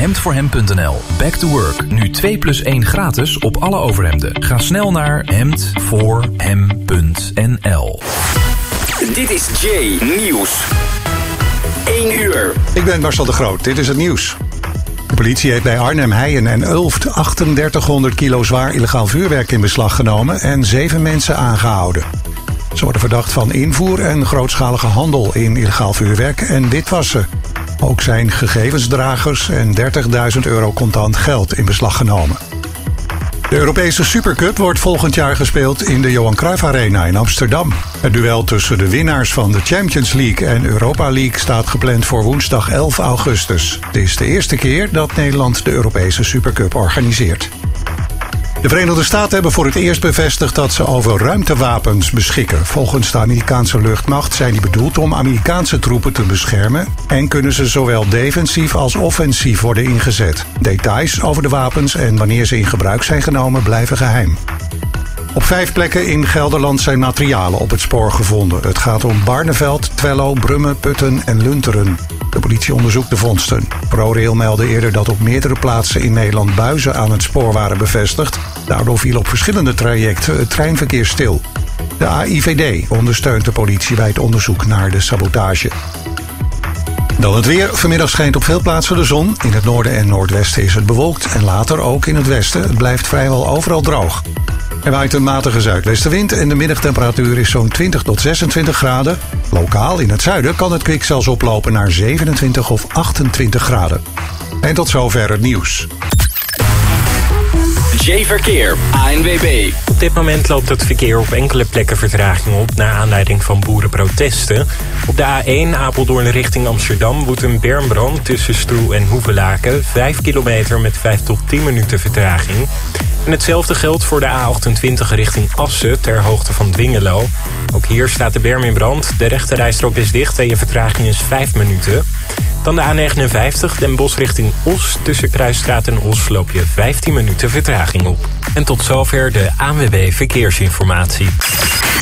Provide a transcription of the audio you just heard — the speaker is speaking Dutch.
hemdvoorhem.nl. Back to work. Nu 2+1 gratis op alle overhemden. Ga snel naar hemdvoorhem.nl. Dit is Jay Nieuws. 1 uur. Ik ben Marcel de Groot. Dit is het nieuws. De politie heeft bij Arnhem, Heijen en Ulft 3800 kilo zwaar illegaal vuurwerk in beslag genomen en 7 mensen aangehouden. Ze worden verdacht van invoer en grootschalige handel in illegaal vuurwerk en witwassen. Ook zijn gegevensdragers en €30.000 contant geld in beslag genomen. De Europese Supercup wordt volgend jaar gespeeld in de Johan Cruijff Arena in Amsterdam. Het duel tussen de winnaars van de Champions League en Europa League staat gepland voor woensdag 11 augustus. Het is de eerste keer dat Nederland de Europese Supercup organiseert. De Verenigde Staten hebben voor het eerst bevestigd dat ze over ruimtewapens beschikken. Volgens de Amerikaanse luchtmacht zijn die bedoeld om Amerikaanse troepen te beschermen en kunnen ze zowel defensief als offensief worden ingezet. Details over de wapens en wanneer ze in gebruik zijn genomen blijven geheim. Op 5 plekken in Gelderland zijn materialen op het spoor gevonden. Het gaat om Barneveld, Twello, Brummen, Putten en Lunteren. De politie onderzoekt de vondsten. ProRail meldde eerder dat op meerdere plaatsen in Nederland buizen aan het spoor waren bevestigd. Daardoor viel op verschillende trajecten het treinverkeer stil. De AIVD ondersteunt de politie bij het onderzoek naar de sabotage. Dan het weer. Vanmiddag schijnt op veel plaatsen de zon. In het noorden en noordwesten is het bewolkt en later ook in het westen. Het blijft vrijwel overal droog. Er waait een matige zuidwestenwind en de middagtemperatuur is zo'n 20 tot 26 graden. Lokaal in het zuiden kan het kwik zelfs oplopen naar 27 of 28 graden. En tot zover het nieuws. J-Verkeer, ANWB. Op dit moment loopt het verkeer op enkele plekken vertraging op naar aanleiding van boerenprotesten. Op de A1 Apeldoorn richting Amsterdam woedt een bermbrand tussen Stroe en Hoevelaken. 5 kilometer met 5 tot 10 minuten vertraging. En hetzelfde geldt voor de A28 richting Assen ter hoogte van Dwingelo. Ook hier staat de berm in brand. De rechterrijstrook is dicht en je vertraging is 5 minuten. Dan de A59 Den Bosch richting Os. Tussen Kruisstraat en Os loop je 15 minuten vertraging op. En tot zover de ANWB Verkeersinformatie.